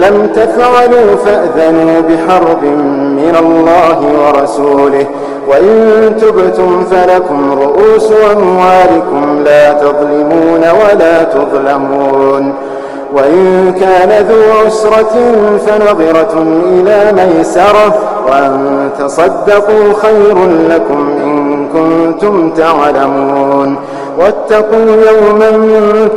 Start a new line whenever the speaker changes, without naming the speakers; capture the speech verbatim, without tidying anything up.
لم تفعلوا فأذنوا بحرب من الله ورسوله وإن تبتم فلكم رؤوس أموالكم لا تظلمون ولا تظلمون وإن كان ذو عسرة فنظرة إلى ميسرة وأن تصدقوا خير لكم إن كنتم تعلمون واتقوا يوما